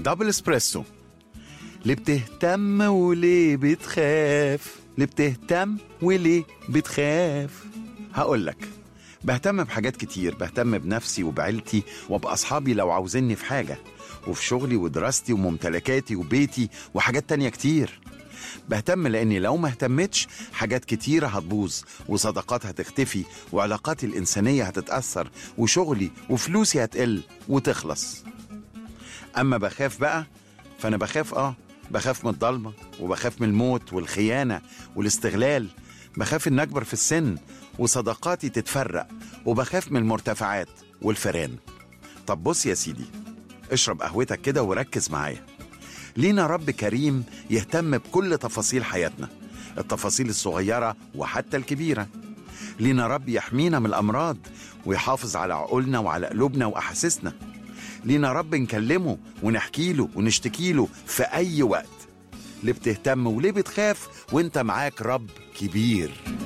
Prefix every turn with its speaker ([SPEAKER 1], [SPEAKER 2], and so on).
[SPEAKER 1] دبل اسبريسو. ليه بتهتم وليه بتخاف؟ ليه بتهتم وليه بتخاف؟ هقولك، بهتم بحاجات كتير. بهتم بنفسي وبعيلتي وبأصحابي لو عاوزيني في حاجة، وفي شغلي ودراستي وممتلكاتي وبيتي وحاجات تانية كتير. بهتم لأني لو ما اهتمتش حاجات كتيرة هتبوظ، وصداقات هتختفي، وعلاقاتي الإنسانية هتتأثر، وشغلي وفلوسي هتقل وتخلص. أما بخاف بقى، فأنا بخاف من الضلمة، وبخاف من الموت والخيانة والاستغلال. بخاف إن أكبر في السن وصداقاتي تتفرق، وبخاف من المرتفعات والفيران. طب بص يا سيدي، اشرب قهوتك كده وركز معايا. لينا رب كريم يهتم بكل تفاصيل حياتنا، التفاصيل الصغيرة وحتى الكبيرة. لينا رب يحمينا من الأمراض ويحافظ على عقولنا وعلى قلوبنا وأحاسيسنا. لينا رب نكلمه ونحكيله ونشتكيله في أي وقت. ليه بتهتم وليه بتخاف وانت معاك رب كبير؟